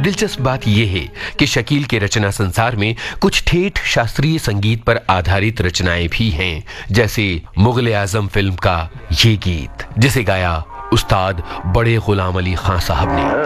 दिलचस्प बात यह है कि शकील के रचना संसार में कुछ ठेठ शास्त्रीय संगीत पर आधारित रचनाएं भी हैं, जैसे मुगल आजम फिल्म का ये गीत, जिसे गाया उस्ताद बड़े गुलाम अली खां साहब ने।